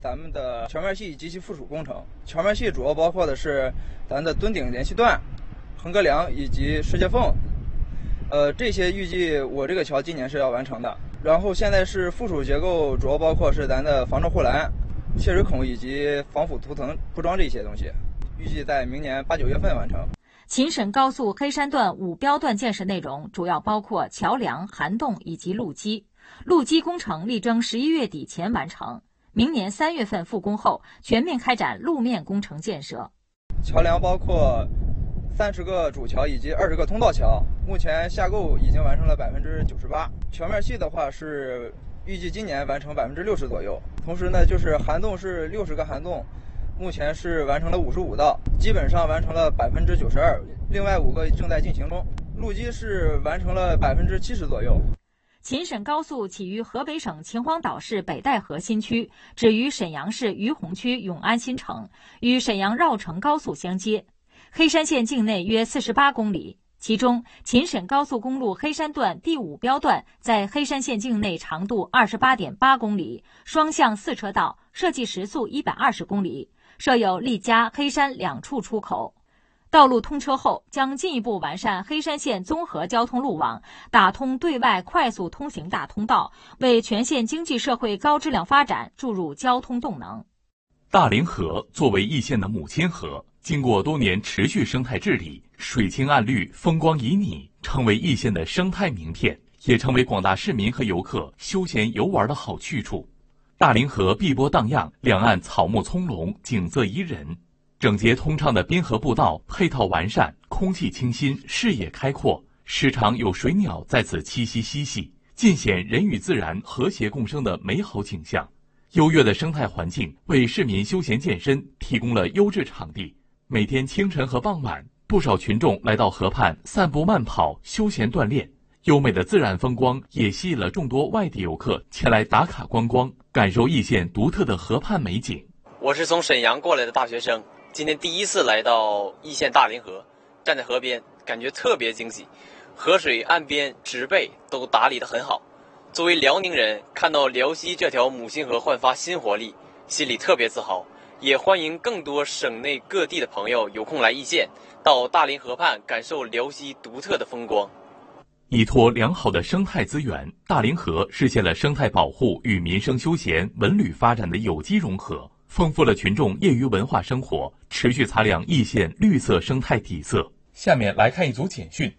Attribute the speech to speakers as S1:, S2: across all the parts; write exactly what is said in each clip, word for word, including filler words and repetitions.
S1: 咱们的桥面系及其附属工程。桥面系主要包括的是咱的墩顶联系段、横隔梁以及石阶缝。呃，这些预计我这个桥今年是要完成的。然后现在是附属结构，主要包括是咱的防震护栏、泄水孔以及防腐涂层铺装这些东西，预计在明年八九月份完成。
S2: 秦沈高速黑山段五标段建设内容主要包括桥梁、涵洞以及路基。路基工程力争十一月底前完成，明年三月份复工后全面开展路面工程建设。
S1: 桥梁包括三十个主桥以及二十个通道桥，目前下构已经完成了百分之九十八。桥面系的话是预计今年完成百分之六十左右。同时呢，就是涵洞是六十个涵洞，目前是完成了五十五道，基本上完成了百分之九十二，另外五个正在进行中。路基是完成了百分之七十左右。
S2: 秦沈高速起于河北省秦皇岛市北戴河新区，止于沈阳市于洪区永安新城，与沈阳绕城高速相接。黑山县境内约四十八公里，其中秦沈高速公路黑山段第五标段在黑山县境内长度 二十八点八公里，双向四车道，设计时速一百二十公里，设有丽嘉、黑山两处出口。道路通车后，将进一步完善黑山县综合交通路网，打通对外快速通行大通道，为全县经济社会高质量发展注入交通动能。
S3: 大凌河作为易县的母亲河，经过多年持续生态治理，水清岸绿，风光旖旎，成为易县的生态名片，也成为广大市民和游客休闲游玩的好去处。大凌河碧波荡漾，两岸草木葱茏，景色宜人。整洁通畅的滨河步道配套完善，空气清新，视野开阔，时常有水鸟在此栖息嬉戏，尽显人与自然和谐共生的美好景象。优越的生态环境为市民休闲健身提供了优质场地。每天清晨和傍晚，不少群众来到河畔散步慢跑，休闲锻炼。优美的自然风光也吸引了众多外地游客前来打卡观光，感受易县独特的河畔美景。
S4: 我是从沈阳过来的大学生，今天第一次来到易县大凌河，站在河边感觉特别惊喜，河水岸边植被都打理得很好。作为辽宁人，看到辽西这条母亲河焕发新活力，心里特别自豪，也欢迎更多省内各地的朋友有空来易县，到大凌河畔感受辽西独特的风光。
S3: 依托良好的生态资源，大凌河实现了生态保护与民生休闲文旅发展的有机融合，丰富了群众业余文化生活，持续擦亮易县绿色生态底色。下面来看一组简讯。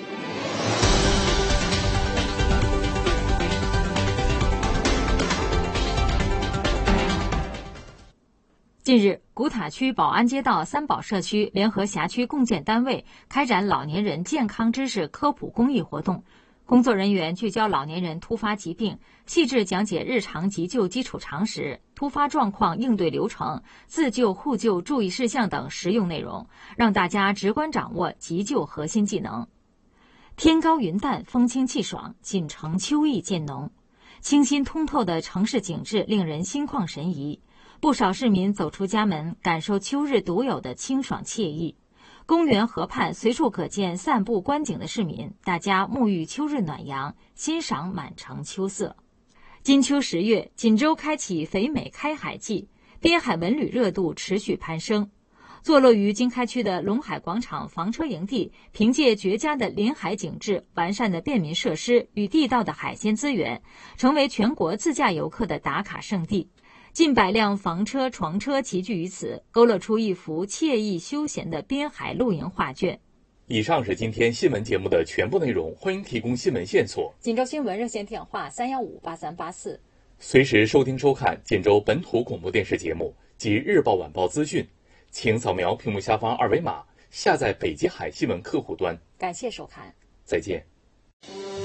S2: 近日，古塔区宝安街道三宝社区联合辖区共建单位开展老年人健康知识科普公益活动，工作人员聚焦老年人突发疾病，细致讲解日常急救基础常识、突发状况应对流程、自救互救注意事项等实用内容，让大家直观掌握急救核心技能。天高云淡，风清气爽，锦城秋意渐浓，清新通透的城市景致令人心旷神怡。不少市民走出家门，感受秋日独有的清爽惬意。公园河畔随处可见散步观景的市民，大家沐浴秋日暖阳，欣赏满城秋色。金秋十月，锦州开启肥美开海季，滨海文旅热度持续攀升。坐落于经开区的龙海广场房车营地，凭借绝佳的临海景致、完善的便民设施与地道的海鲜资源，成为全国自驾游客的打卡胜地。近百辆房车、床车齐聚于此，勾勒出一幅惬意休闲的滨海露营画卷。
S3: 以上是今天新闻节目的全部内容，欢迎提供新闻线索。
S2: 锦州新闻热线电话三幺五八三八四，
S3: 随时收听收看锦州本土广播电视节目及日报晚报资讯，请扫描屏幕下方二维码下载北极海新闻客户端。
S2: 感谢收看，
S3: 再见。